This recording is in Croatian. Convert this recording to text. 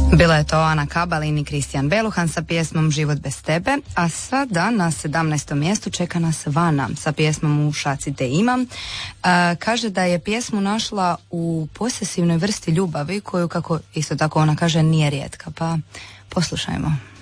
Bila je to Ana Kabalin i Kristijan Beluhan sa pjesmom Život bez tebe, a sada na 17. mjestu čeka nas Vana sa pjesmom U šaci te imam. Kaže da je pjesmu našla u posesivnoj vrsti ljubavi koju, kako isto tako ona kaže, nije rijetka, pa poslušajmo.